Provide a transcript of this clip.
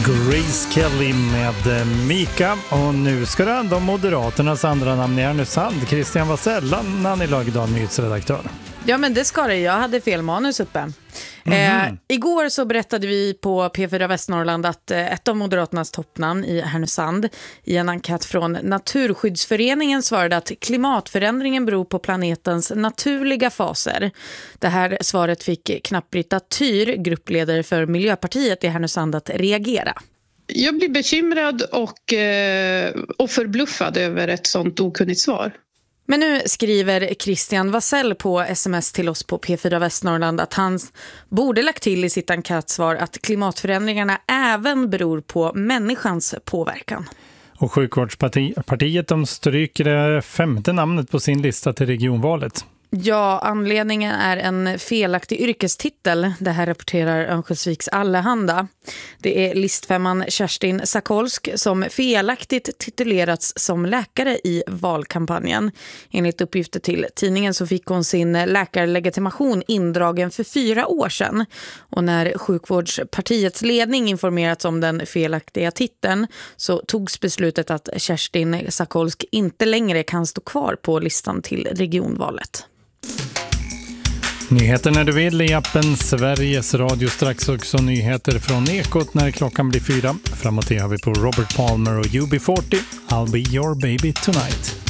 Grace Kelly med Mika. Och nu ska det handla om Moderaternas andra namn i Härnösand, Christian Wasell, Nanny Lagedal, nyhetsredaktör. Ja, men det ska det. Jag hade fel manus uppe. Igår så berättade vi på P4 Västnorrland att ett av Moderaternas toppnamn i Härnösand i en enkät från Naturskyddsföreningen svarade att klimatförändringen beror på planetens naturliga faser. Det här svaret fick Knapp-Britta Tyr, gruppledare för Miljöpartiet i Härnösand, att reagera. Jag blir bekymrad och förbluffad över ett sånt okunnigt svar. Men nu skriver Christian Wasell på sms till oss på P4 Västnorrland att han borde lagt till i sitt enkätsvar att klimatförändringarna även beror på människans påverkan. Och Sjukvårdspartiet de stryker det 5:e namnet på sin lista till regionvalet. Ja, anledningen är en felaktig yrkestitel. Det här rapporterar Örnsköldsviks Allehanda. Det är listfemman Kerstin Sakolsk som felaktigt titulerats som läkare i valkampanjen. Enligt uppgifter till tidningen så fick hon sin läkarlegitimation indragen för 4 år sedan. Och när Sjukvårdspartiets ledning informerats om den felaktiga titeln så togs beslutet att Kerstin Sakolsk inte längre kan stå kvar på listan till regionvalet. Nyheter när du vill i appen Sveriges Radio. Strax också nyheter från Ekot när klockan blir 4. Framåt har vi på Robert Palmer och UB40. I'll be your baby tonight.